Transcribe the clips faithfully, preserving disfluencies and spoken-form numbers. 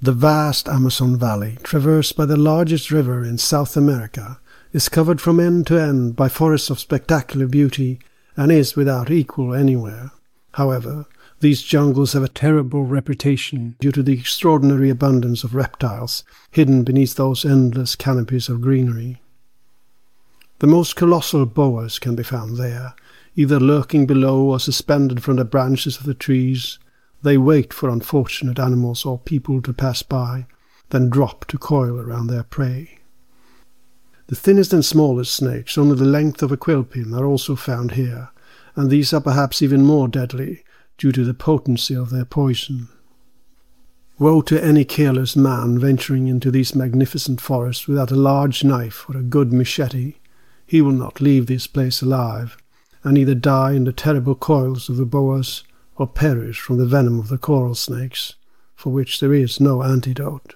The vast Amazon Valley, traversed by the largest river in South America, is covered from end to end by forests of spectacular beauty and is without equal anywhere. However, these jungles have a terrible reputation due to the extraordinary abundance of reptiles hidden beneath those endless canopies of greenery. The most colossal boas can be found there, either lurking below or suspended from the branches of the trees. They wait for unfortunate animals or people to pass by, then drop to coil around their prey. The thinnest and smallest snakes, only the length of a quill pin, are also found here, and these are perhaps even more deadly due to the potency of their poison. Woe to any careless man venturing into these magnificent forests without a large knife or a good machete. He will not leave this place alive, and either die in the terrible coils of the boas or perish from the venom of the coral snakes, for which there is no antidote.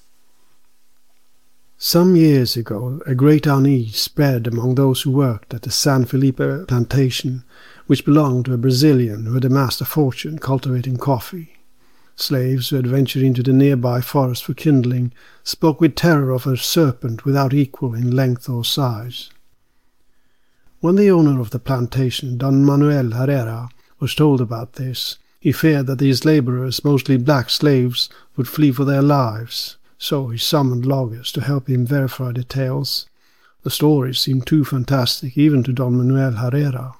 Some years ago, a great unease spread among those who worked at the San Felipe plantation, which belonged to a Brazilian who had amassed a fortune cultivating coffee. Slaves who had ventured into the nearby forest for kindling spoke with terror of a serpent without equal in length or size. When the owner of the plantation, Don Manuel Herrera, was told about this, he feared that these laborers, mostly black slaves, would flee for their lives, so he summoned loggers to help him verify the tales. The stories seemed too fantastic even to Don Manuel Herrera.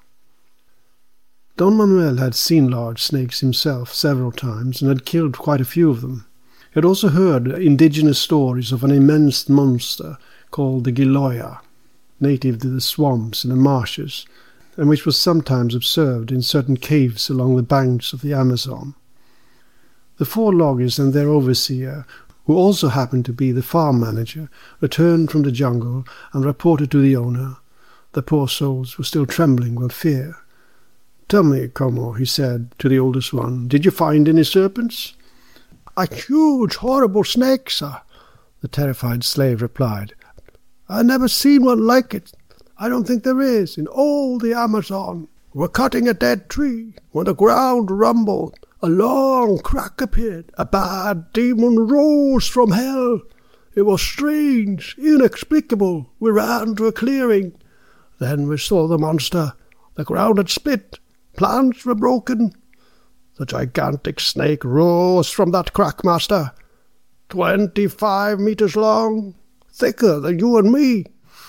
Don Manuel had seen large snakes himself several times and had killed quite a few of them. He had also heard indigenous stories of an immense monster called the Giloya, native to the swamps and the marshes, and which was sometimes observed in certain caves along the banks of the Amazon. The four loggers and their overseer, who also happened to be the farm manager, returned from the jungle and reported to the owner. The poor souls were still trembling with fear. "Tell me, Como," he said to the oldest one, "did you find any serpents?" "A huge, horrible snake, sir," the terrified slave replied. "I never seen one like it. I don't think there is in all the Amazon. We're cutting a dead tree when the ground rumbled. A long crack appeared. A bad demon rose from hell. It was strange, inexplicable. We ran to a clearing. Then we saw the monster. The ground had split. Plants were broken. The gigantic snake rose from that crack, master. Twenty-five meters long, thicker than you and me."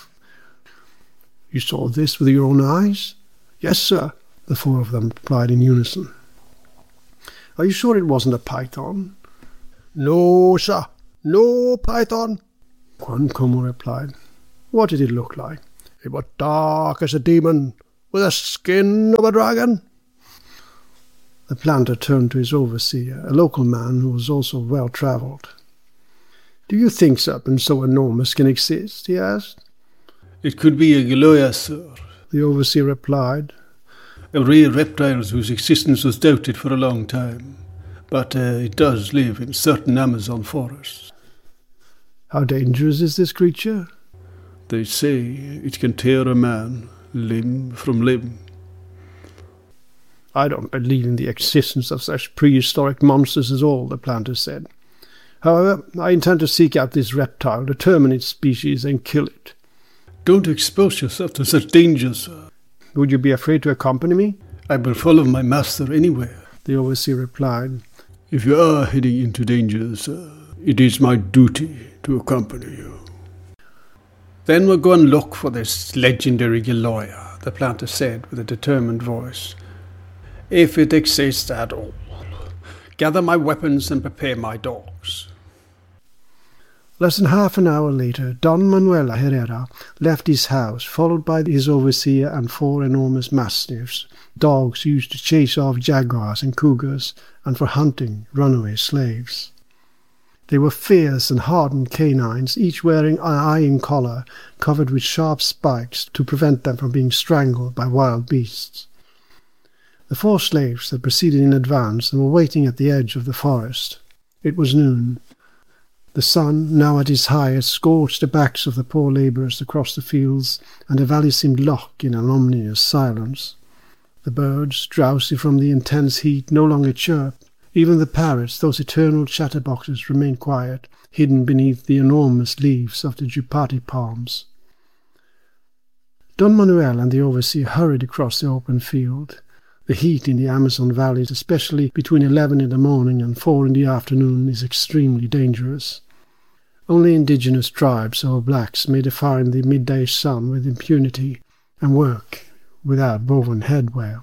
"You saw this with your own eyes?" "Yes, sir," the four of them replied in unison. "Are you sure it wasn't a python?" "No, sir, no python," Juan Como replied. "What did it look like?" "It was dark as a demon, with the skin of a dragon." The planter turned to his overseer, a local man who was also well-travelled. "Do you think serpents so enormous can exist?" he asked. "It could be a Giloya, sir," the overseer replied. "A rare reptile whose existence was doubted for a long time, but uh, it does live in certain Amazon forests." "How dangerous is this creature?" "They say it can tear a man limb from limb." "I don't believe in the existence of such prehistoric monsters at all," the planter said. "However, I intend to seek out this reptile, determine its species, and kill it." "Don't expose yourself to such danger, sir." "Would you be afraid to accompany me?" "I will follow my master anywhere," the overseer replied. "If you are heading into danger, sir, it is my duty to accompany you." "Then we'll go and look for this legendary Giloya," the planter said with a determined voice. "If it exists at all. Gather my weapons and prepare my dogs." Less than half an hour later, Don Manuel Herrera left his house, followed by his overseer and four enormous mastiffs, dogs used to chase off jaguars and cougars and for hunting runaway slaves. They were fierce and hardened canines, each wearing an iron collar covered with sharp spikes to prevent them from being strangled by wild beasts. The four slaves had proceeded in advance and were waiting at the edge of the forest. It was noon. The sun, now at its highest, scorched the backs of the poor labourers across the fields, and the valley seemed locked in an ominous silence. The birds, drowsy from the intense heat, no longer chirped. Even the parrots, those eternal chatterboxes, remained quiet, hidden beneath the enormous leaves of the jupati palms. Don Manuel and the overseer hurried across the open field. The heat in the Amazon valleys, especially between eleven in the morning and four in the afternoon, is extremely dangerous. Only indigenous tribes or blacks may defy the midday sun with impunity and work without woven headwear.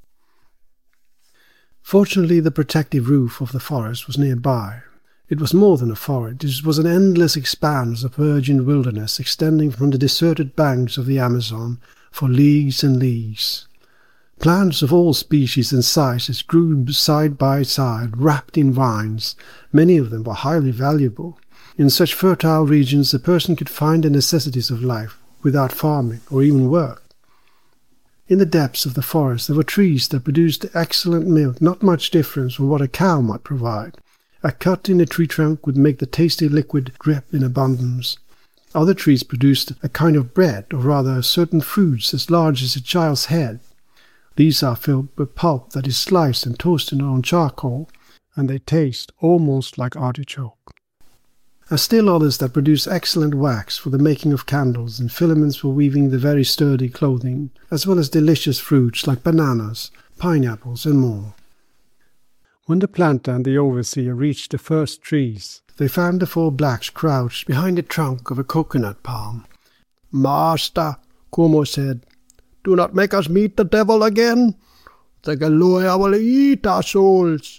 Fortunately, the protective roof of the forest was nearby. It was more than a forest. It was an endless expanse of virgin wilderness extending from the deserted banks of the Amazon for leagues and leagues. Plants of all species and sizes grew side by side, wrapped in vines. Many of them were highly valuable. In such fertile regions, a person could find the necessities of life without farming or even work. In the depths of the forest there were trees that produced excellent milk, not much difference from what a cow might provide. A cut in a tree trunk would make the tasty liquid drip in abundance. Other trees produced a kind of bread, or rather certain fruits as large as a child's head. These are filled with pulp that is sliced and toasted on charcoal, and they taste almost like artichoke. And still others that produce excellent wax for the making of candles and filaments for weaving the very sturdy clothing, as well as delicious fruits like bananas, pineapples, and more. When the planter and the overseer reached the first trees, they found the four blacks crouched behind the trunk of a coconut palm. "Master," Kumo said, "do not make us meet the devil again. The Galoya will eat our souls."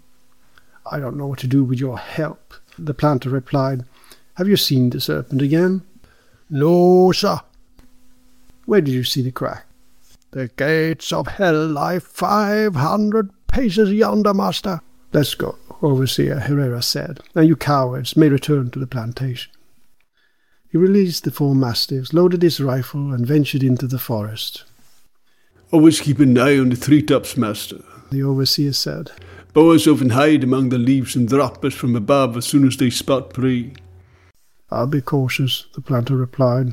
"I don't know what to do with your help," the planter replied. "Have you seen the serpent again?" "No, sir." "Where did you see the crack?" "The gates of hell lie five hundred paces yonder, master." "Let's go," Overseer Herrera said, "and you cowards may return to the plantation." He released the four mastiffs, loaded his rifle, and ventured into the forest. "Always keep an eye on the treetops, master," the overseer said. "Boas often hide among the leaves and drop us from above as soon as they spot prey." "I'll be cautious," the planter replied.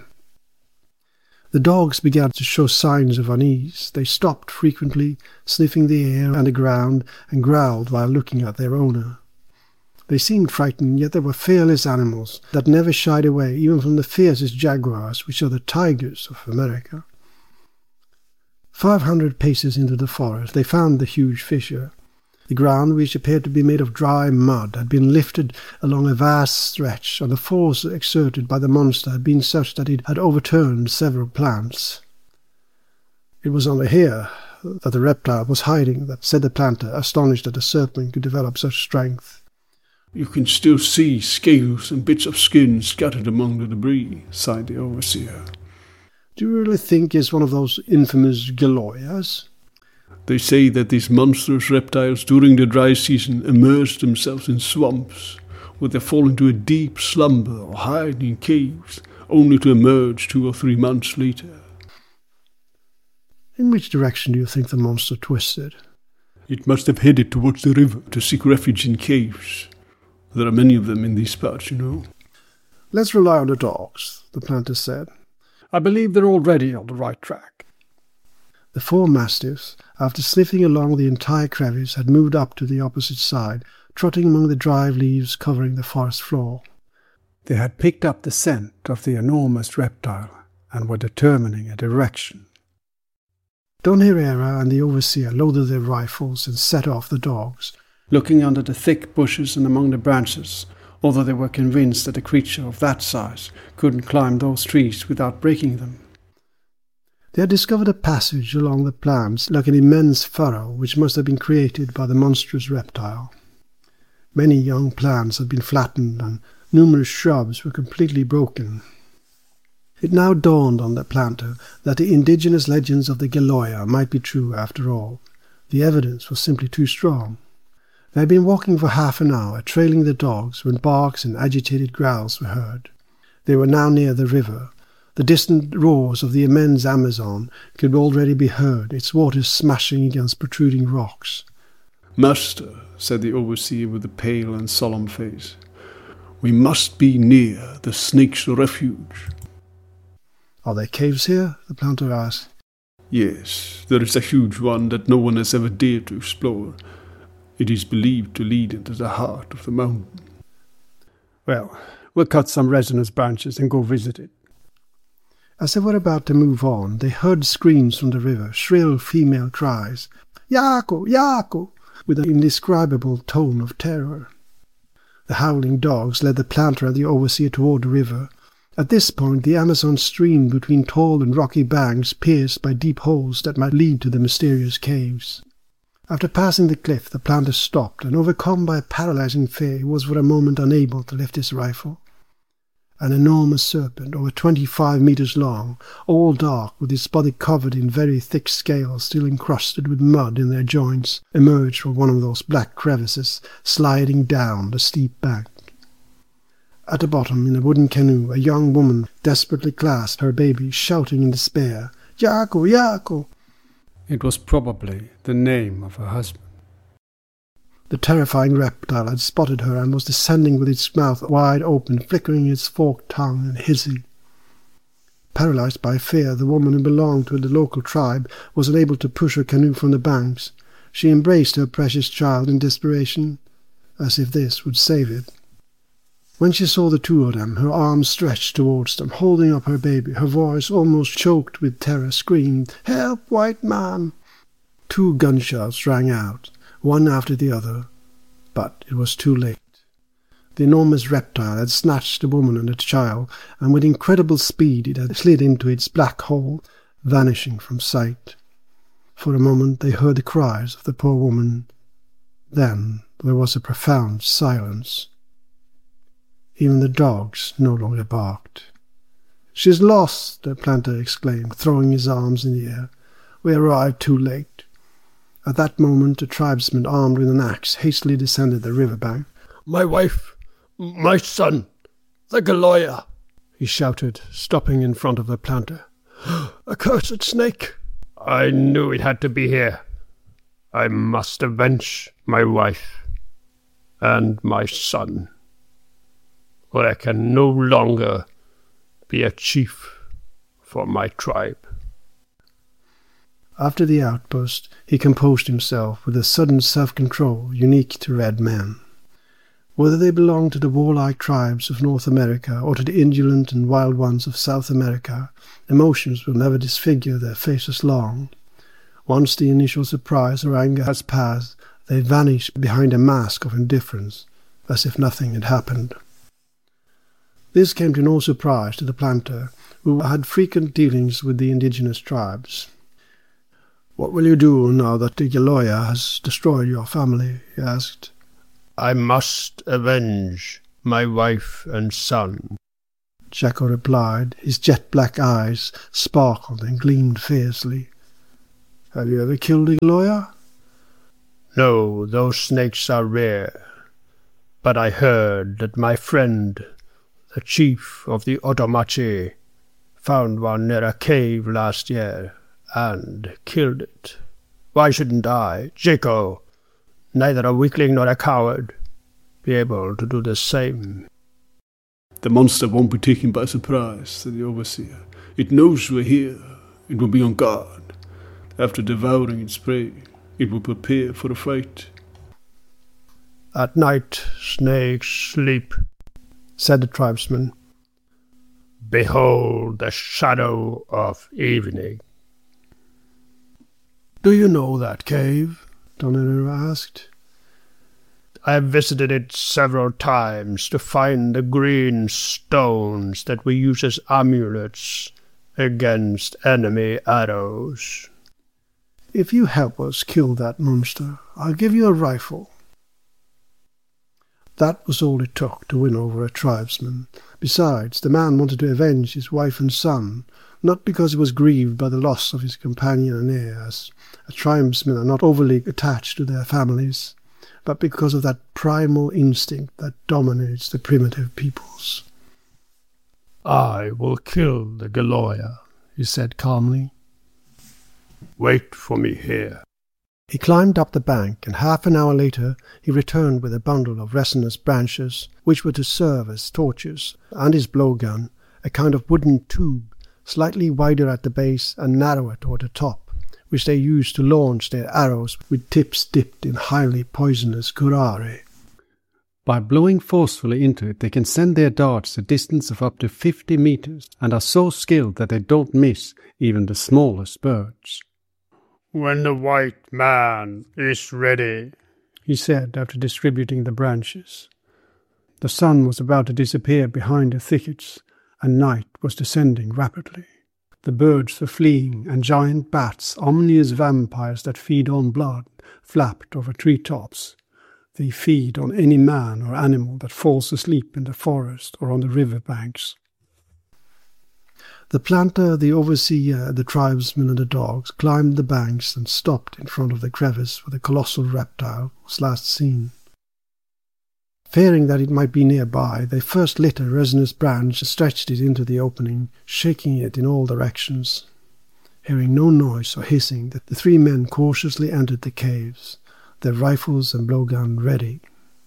The dogs began to show signs of unease. They stopped frequently, sniffing the air and the ground, and growled while looking at their owner. They seemed frightened, yet they were fearless animals that never shied away even from the fiercest jaguars, which are the tigers of America. Five hundred paces into the forest they found the huge fissure. The ground, which appeared to be made of dry mud, had been lifted along a vast stretch, and the force exerted by the monster had been such that it had overturned several plants. "It was under here that the reptile was hiding," that said the planter, astonished that a serpent could develop such strength. "You can still see scales and bits of skin scattered among the debris," sighed the overseer. "Do you really think it's one of those infamous Galoyas?" "They say that these monstrous reptiles during the dry season immerse themselves in swamps, where they fall into a deep slumber or hide in caves, only to emerge two or three months later." "In which direction do you think the monster twisted?" "It must have headed towards the river to seek refuge in caves. There are many of them in these parts, you know." "Let's rely on the dogs," the planter said. "I believe they're already on the right track." The four mastiffs, after sniffing along the entire crevice, had moved up to the opposite side, trotting among the dry leaves covering the forest floor. They had picked up the scent of the enormous reptile and were determining a direction. Don Herrera and the overseer loaded their rifles and set off the dogs, looking under the thick bushes and among the branches, although they were convinced that a creature of that size couldn't climb those trees without breaking them. They had discovered a passage along the plants like an immense furrow which must have been created by the monstrous reptile. Many young plants had been flattened and numerous shrubs were completely broken. It now dawned on the planter that the indigenous legends of the Galoya might be true after all. The evidence was simply too strong. They had been walking for half an hour, trailing the dogs, when barks and agitated growls were heard. They were now near the river. The distant roars of the immense Amazon could already be heard, its waters smashing against protruding rocks. "Master," said the overseer with a pale and solemn face, "we must be near the snake's refuge." "Are there caves here?" the planter asked. "Yes, there is a huge one that no one has ever dared to explore. It is believed to lead into the heart of the mountain. Well, we'll cut some resinous branches and go visit it. As they were about to move on, they heard screams from the river, shrill female cries, "Yaako! Yaako!" with an indescribable tone of terror. The howling dogs led the planter and the overseer toward the river. At this point the Amazon streamed between tall and rocky banks pierced by deep holes that might lead to the mysterious caves. After passing the cliff, the planter stopped, and overcome by a paralyzing fear, he was for a moment unable to lift his rifle. An enormous serpent, over twenty-five meters long, all dark, with its body covered in very thick scales still encrusted with mud in their joints, emerged from one of those black crevices, sliding down the steep bank. At the bottom, in a wooden canoe, a young woman desperately clasped her baby, shouting in despair, "Yaako! Yaako!" It was probably the name of her husband. The terrifying reptile had spotted her and was descending with its mouth wide open, flickering its forked tongue and hissing. Paralyzed by fear, the woman who belonged to the local tribe was unable to push her canoe from the banks. She embraced her precious child in desperation, as if this would save it. When she saw the two of them, her arms stretched towards them, holding up her baby, her voice almost choked with terror, screamed, "Help, white man!" Two gunshots rang out, one after the other, but it was too late. The enormous reptile had snatched the woman and the child, and with incredible speed it had slid into its black hole, vanishing from sight. For a moment they heard the cries of the poor woman. Then there was a profound silence. Even the dogs no longer barked. "She's lost!" the planter exclaimed, throwing his arms in the air. "We arrived too late." At that moment a tribesman armed with an axe hastily descended the river bank. "My wife, my son, the Galoya!" he shouted, stopping in front of the planter. "Accursed snake! I knew it had to be here. I must avenge my wife and my son, or I can no longer be a chief for my tribe." After the outburst, he composed himself with a sudden self-control unique to red men. Whether they belonged to the warlike tribes of North America or to the indolent and wild ones of South America, emotions will never disfigure their faces long. Once the initial surprise or anger has passed, they vanish behind a mask of indifference, as if nothing had happened. This came to no surprise to the planter, who had frequent dealings with the indigenous tribes. "What will you do now that the Galoya has destroyed your family?" he asked. "I must avenge my wife and son," Jacko replied. His jet-black eyes sparkled and gleamed fiercely. "Have you ever killed a Galoya?" "No, those snakes are rare. But I heard that my friend, the chief of the Otomache, found one near a cave last year and killed it. Why shouldn't I, Jacko, neither a weakling nor a coward, be able to do the same?" "The monster won't be taken by surprise," said the overseer. "It knows we're here. It will be on guard. After devouring its prey, it will prepare for a fight." "At night snakes sleep," said the tribesman. "Behold the shadow of evening." "Do you know that cave?" Tonariro asked. "I have visited it several times to find the green stones that we use as amulets against enemy arrows." "If you help us kill that monster, I'll give you a rifle." That was all it took to win over a tribesman. Besides, the man wanted to avenge his wife and son, not because he was grieved by the loss of his companion and heir, as tribesmen are not overly attached to their families, but because of that primal instinct that dominates the primitive peoples. "I will kill the Galoya," he said calmly. "Wait for me here." He climbed up the bank, and half an hour later he returned with a bundle of resinous branches, which were to serve as torches, and his blowgun, a kind of wooden tube, slightly wider at the base and narrower toward the top, which they used to launch their arrows with tips dipped in highly poisonous curare. By blowing forcefully into it, they can send their darts a distance of up to fifty meters and are so skilled that they don't miss even the smallest birds. "When the white man is ready," he said after distributing the branches. The sun was about to disappear behind the thickets, and night was descending rapidly. The birds were fleeing, and giant bats, ominous vampires that feed on blood, flapped over treetops. They feed on any man or animal that falls asleep in the forest or on the river banks. The planter, the overseer, the tribesmen and the dogs climbed the banks and stopped in front of the crevice where the colossal reptile was last seen. Fearing that it might be nearby, they first lit a resinous branch and stretched it into the opening, shaking it in all directions. Hearing no noise or hissing, the three men cautiously entered the caves, their rifles and blowgun ready.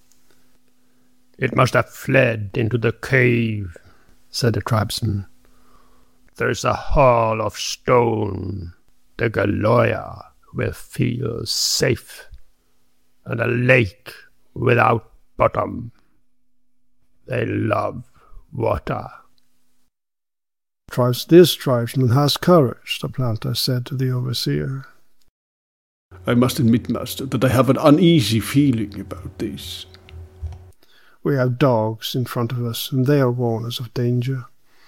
"It must have fled into the cave," said the tribesman. "There's a hall of stone. The Galoya will feel safe, and a lake without bottom. They love water." Tribes, this tribesman has courage, the planter said to the overseer. "I must admit, master, that I have an uneasy feeling about this." "We have dogs in front of us, and they'll warn us of danger."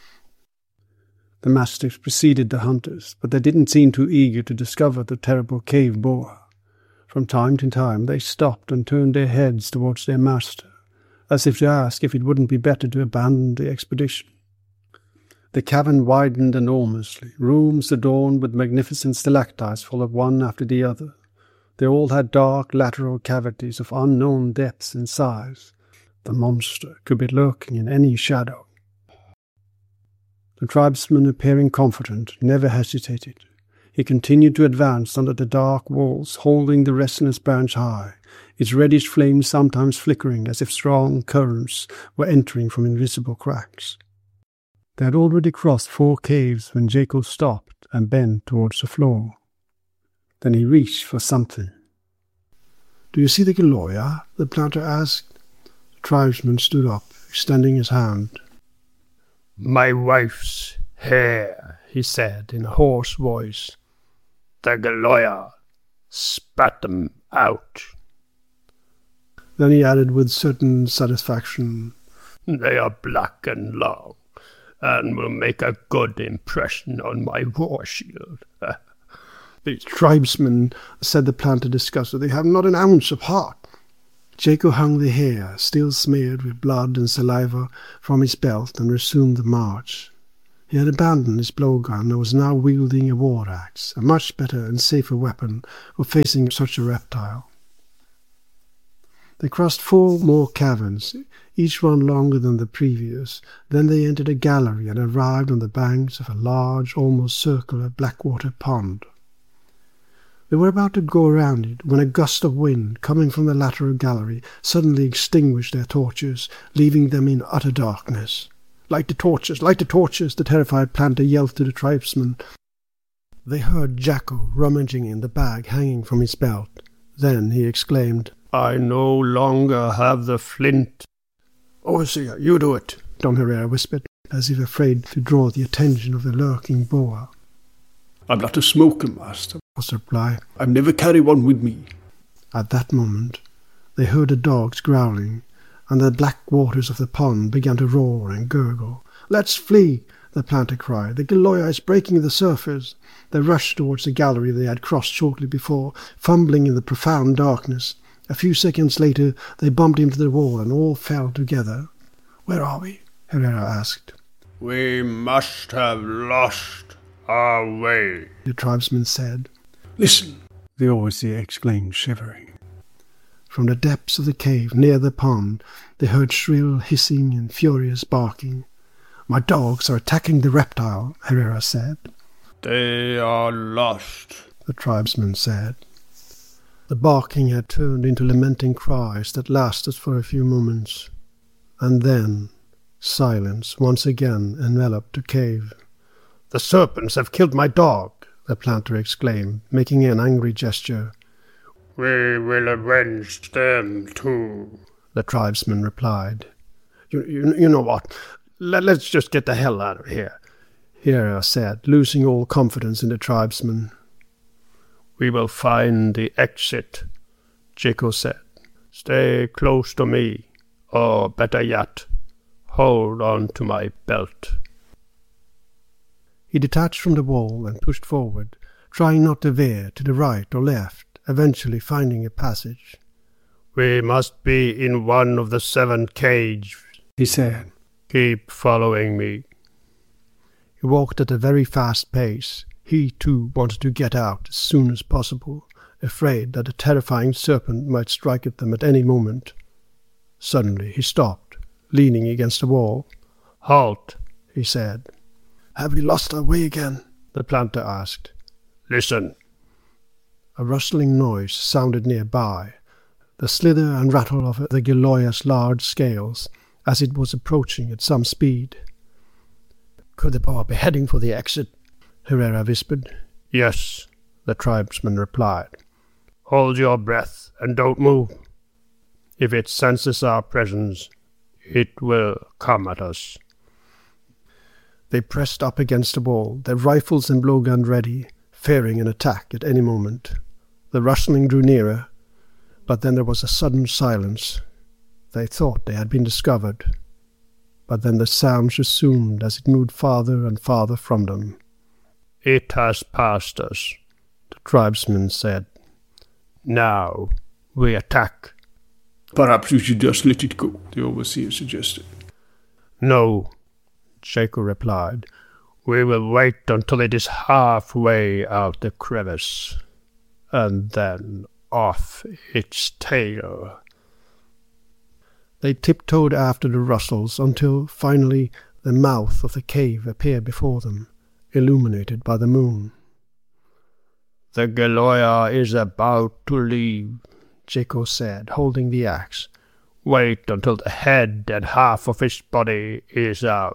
The mastiffs preceded the hunters, but they didn't seem too eager to discover the terrible cave boa. From time to time they stopped and turned their heads towards their master, as if to ask if it wouldn't be better to abandon the expedition. The cavern widened enormously. Rooms adorned with magnificent stalactites followed one after the other. They all had dark lateral cavities of unknown depths and size. The monster could be lurking in any shadow. The tribesman, appearing confident, never hesitated. He continued to advance under the dark walls, holding the resinous branch high, its reddish flame sometimes flickering as if strong currents were entering from invisible cracks. They had already crossed four caves when Jacob stopped and bent towards the floor. Then he reached for something. "Do you see the Galoya?" the planter asked. The tribesman stood up, extending his hand. "My wife's hair," he said in a hoarse voice. "The Galoya spat them out." Then he added with certain satisfaction, "They are black and long, and will make a good impression on my war shield." "These tribesmen," said the planter disgustedly, "have not an ounce of heart." Jacob hung the hair, still smeared with blood and saliva, from his belt and resumed the march. He had abandoned his blowgun and was now wielding a war-axe, a much better and safer weapon for facing such a reptile. They crossed four more caverns, each one longer than the previous. Then they entered a gallery and arrived on the banks of a large, almost circular blackwater pond. They were about to go around it when a gust of wind, coming from the lateral gallery, suddenly extinguished their torches, leaving them in utter darkness. "Light the torches! Light the torches!" the terrified planter yelled to the tribesmen. They heard Jacko rummaging in the bag hanging from his belt. Then he exclaimed, "I no longer have the flint." "Overseer, you do it," Don Herrera whispered, as if afraid to draw the attention of the lurking boa. "I'm not a smoker, master," was the reply. "I never carry one with me." At that moment they heard the dogs growling, and the black waters of the pond began to roar and gurgle. "Let's flee!" the planter cried. "The Galoya is breaking the surface." They rushed towards the gallery they had crossed shortly before, fumbling in the profound darkness. A few seconds later they bumped into the wall and all fell together. "Where are we?" Herrera asked. "We must have lost our way," the tribesman said. "Listen," the overseer exclaimed, shivering. From the depths of the cave near the pond they heard shrill hissing and furious barking. "My dogs are attacking the reptile," Herrera said. "They are lost," the tribesman said. The barking had turned into lamenting cries that lasted for a few moments, and then silence once again enveloped the cave. "The serpents have killed my dog," the planter exclaimed, making an angry gesture. "We will avenge them too," the tribesman replied. You, you, you know what? Let, let's just get the hell out of here," Hera said, losing all confidence in the tribesman. "We will find the exit," Jaco said. "Stay close to me, or better yet, hold on to my belt." He detached from the wall and pushed forward, trying not to veer to the right or left, eventually finding a passage. "We must be in one of the seven caves," he said. "Keep following me." He walked at a very fast pace. He, too, wanted to get out as soon as possible, afraid that the terrifying serpent might strike at them at any moment. Suddenly he stopped, leaning against the wall. "Halt," he said. "Have we lost our way again?" the planter asked. "Listen." A rustling noise sounded nearby, the slither and rattle of the Giloya's large scales, as it was approaching at some speed. "Could the boa be heading for the exit?" Herrera whispered. "Yes," the tribesman replied. "Hold your breath and don't move. If it senses our presence, it will come at us." They pressed up against the wall, their rifles and blowgun ready, fearing an attack at any moment. The rustling drew nearer, but then there was a sudden silence. They thought they had been discovered, but then the sounds resumed as it moved farther and farther from them. "It has passed us," the tribesman said. "Now we attack." "Perhaps we should just let it go," the overseer suggested. "No," Jaco replied. "We will wait until it is halfway out the crevice, and then off its tail." They tiptoed after the rustles until, finally, the mouth of the cave appeared before them, illuminated by the moon. "The Giloya is about to leave," Jaco said, holding the axe. "Wait until the head and half of its body is out."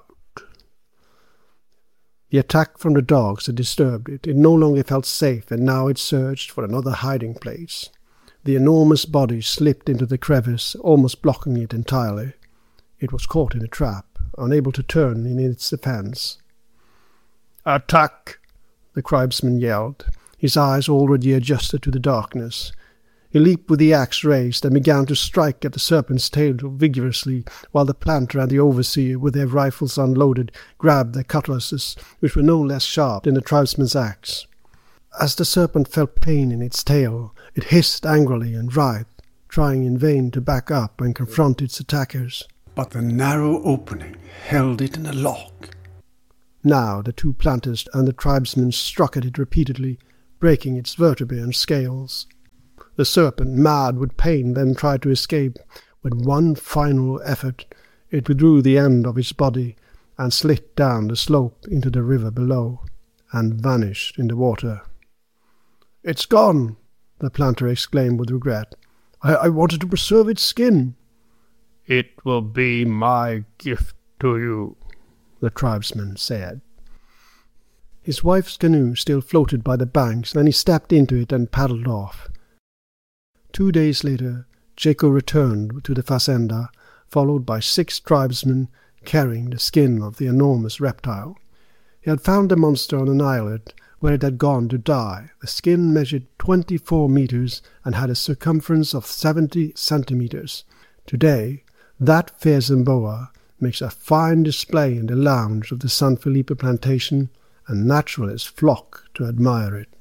The attack from the dogs had disturbed it. It no longer felt safe, and now it searched for another hiding place. The enormous body slipped into the crevice, almost blocking it entirely. It was caught in a trap, unable to turn in its defense. "Attack!" the tribesman yelled, his eyes already adjusted to the darkness. He leaped with the axe raised and began to strike at the serpent's tail vigorously, while the planter and the overseer, with their rifles unloaded, grabbed their cutlasses, which were no less sharp than the tribesman's axe. As the serpent felt pain in its tail, it hissed angrily and writhed, trying in vain to back up and confront its attackers. But the narrow opening held it in a lock. Now the two planters and the tribesmen struck at it repeatedly, breaking its vertebrae and scales. The serpent, mad with pain, then tried to escape. With one final effort, it withdrew the end of its body and slid down the slope into the river below, and vanished in the water. "It's gone!" the planter exclaimed with regret. I, I wanted to preserve its skin." "It will be my gift to you," the tribesman said. His wife's canoe still floated by the banks, and he stepped into it and paddled off. Two days later, Jaco returned to the fazenda, followed by six tribesmen carrying the skin of the enormous reptile. He had found the monster on an islet where it had gone to die. The skin measured twenty-four meters and had a circumference of seventy centimeters. Today, that fearsome boa makes a fine display in the lounge of the San Felipe plantation, and naturalists flock to admire it.